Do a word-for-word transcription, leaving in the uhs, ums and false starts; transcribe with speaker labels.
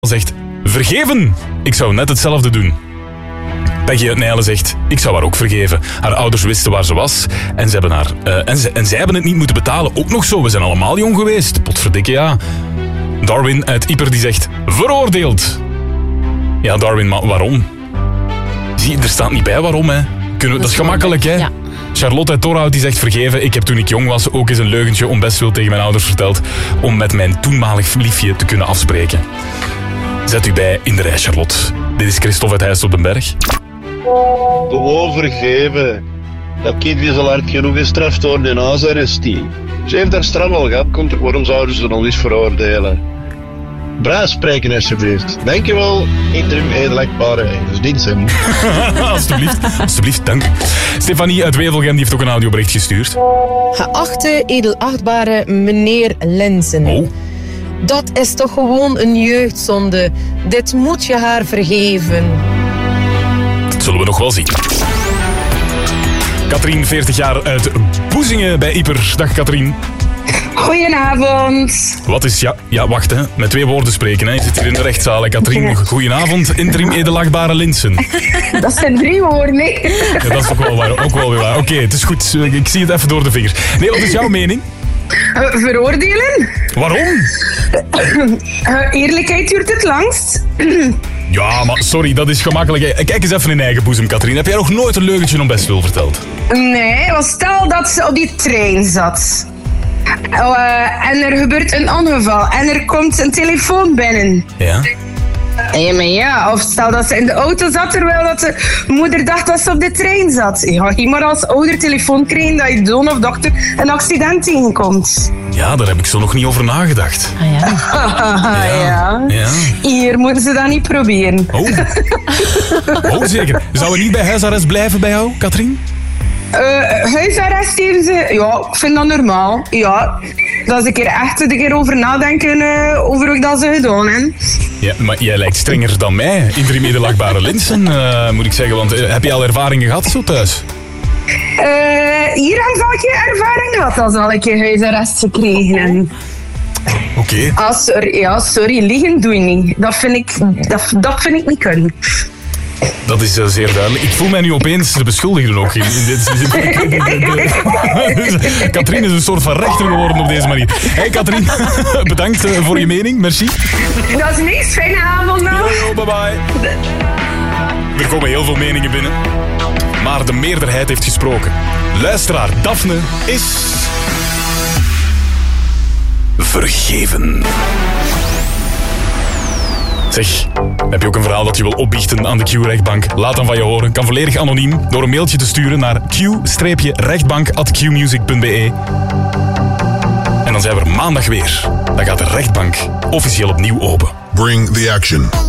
Speaker 1: zegt, vergeven. Ik zou net hetzelfde doen. Peggy uit Nijlen zegt, ik zou haar ook vergeven. Haar ouders wisten waar ze was en, ze hebben haar, uh, en, ze, en zij hebben het niet moeten betalen. Ook nog zo, we zijn allemaal jong geweest. Potverdikke, ja. Darwin uit Ieper die zegt, veroordeeld. Ja, Darwin, maar waarom? Zie, er staat niet bij waarom, hè. Kunnen we, dat is gemakkelijk, hè. Ja. Charlotte uit Torhout die zegt, vergeven. Ik heb toen ik jong was ook eens een leugentje onbestwil tegen mijn ouders verteld om met mijn toenmalig liefje te kunnen afspreken. Zet u bij in de rij, Charlotte. Dit is Christophe uit Heist op den Berg.
Speaker 2: Gewoon vergeven. Dat kind is al hard genoeg gestraft door de huisarrestie. Ze heeft haar straf al gehad, komt, waarom zouden ze nog eens veroordelen? Braaf spreken alsjeblieft. Dankjewel, interim edelachtbare diensten.
Speaker 1: alsjeblieft, alsjeblieft, dank. Stefanie uit Wevelgem die heeft ook een audiobericht gestuurd.
Speaker 3: Geachte edelachtbare meneer Lenzen.
Speaker 1: Oh.
Speaker 3: Dat is toch gewoon een jeugdzonde. Dit moet je haar vergeven.
Speaker 1: Dat zullen we nog wel zien. Katrien, veertig jaar uit Boezingen bij Ieper. Dag Katrien.
Speaker 4: Goedenavond.
Speaker 1: Wat is, ja, ja wacht hè, met twee woorden spreken hè. Je zit hier in de rechtszaal hè, Katrien. Goedenavond, interim edelachtbare Linsen.
Speaker 4: Dat zijn drie woorden, nee.
Speaker 1: Ja, dat is ook wel, waar, ook wel weer waar. Oké, okay, het is goed, ik zie het even door de vingers. Nee, wat is jouw mening?
Speaker 4: Uh, veroordelen.
Speaker 1: Waarom?
Speaker 4: Uh, eerlijkheid duurt het langst.
Speaker 1: Ja, maar sorry, dat is gemakkelijk. Kijk eens even in eigen boezem, Katrien. Heb jij nog nooit een leugentje om bestwil verteld?
Speaker 4: Nee, want stel dat ze op die trein zat. Uh, en er gebeurt een ongeval. En er komt een telefoon binnen.
Speaker 1: Ja?
Speaker 4: Ja, maar ja, of stel dat ze in de auto zat terwijl dat de moeder dacht dat ze op de trein zat. Je gaat niet maar als ouder telefoon krijgen dat je zoon of dochter een accident tegenkomt.
Speaker 1: Ja, daar heb ik zo nog niet over nagedacht.
Speaker 3: Ah ja.
Speaker 4: ja. ja.
Speaker 1: ja.
Speaker 4: Hier moeten ze dat niet proberen.
Speaker 1: Oh, oh zeker. Zou je niet bij huisarrest blijven bij jou, Katrien?
Speaker 4: Uh, huisarrest hebben ze... Ja, ik vind dat normaal. Ja, dat is een keer echt een keer over nadenken uh, over hoe dat ze gedaan hebben.
Speaker 1: Ja, maar jij lijkt strenger dan mij. Interim edelachtbare Linsen, uh, moet ik zeggen. Want uh, heb je al ervaringen gehad zo thuis?
Speaker 4: Uh, hier heb ik al een keer ervaring gehad als al een keer huisarrest gekregen.
Speaker 1: Oké. Okay.
Speaker 4: Ah, sorry, ja, sorry, liegen doe je niet. Dat vind ik, dat, dat vind ik niet kunnen.
Speaker 1: Dat is uh, zeer duidelijk. Ik voel mij nu opeens de beschuldigde ook in, in dit. Dus, Katrien is een soort van rechter geworden op deze manier. Hey Katrien, bedankt uh, voor je mening. Merci.
Speaker 4: Dat is niks. Fijne avond nog.
Speaker 1: Yo, bye bye. Er komen heel veel meningen binnen. Maar de meerderheid heeft gesproken. Luisteraar Daphne is... vergeven. Zeg, heb je ook een verhaal dat je wil opbiechten aan de Q-rechtbank? Laat dan van je horen. Kan volledig anoniem door een mailtje te sturen naar q-rechtbank at qmusic punt be. En dan zijn we er maandag weer. Dan gaat de rechtbank officieel opnieuw open.
Speaker 5: Bring the action.